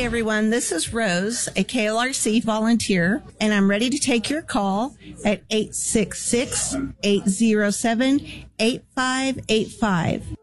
everyone. This is Rose, a KLRC volunteer, and I'm ready to take your call at 866-807-8585.